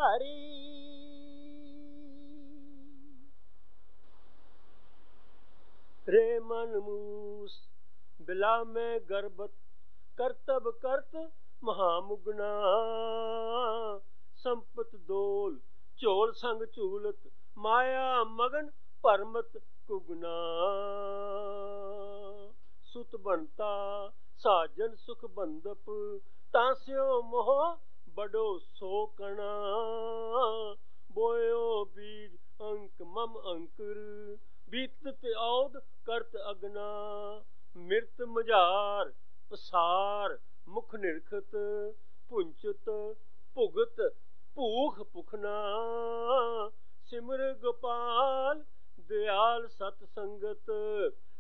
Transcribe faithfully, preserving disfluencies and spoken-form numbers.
ਭਾਰੀ। रे मन मूस बिला में गर्भत करतब करत महामुगना। संपत दोल झोल संग झूलत माया मगन परमत कुगना। सुत बनता साजन सुख बंदप तास्यो मोह बड़ो सोकना। बोयो बीज अंक मम अंकुर बीतत औद करत अगना। मिरत मझार पसार मुख निरखत पुंचत भुगत भूख पुखना। सिमर गोपाल दयाल सत संगत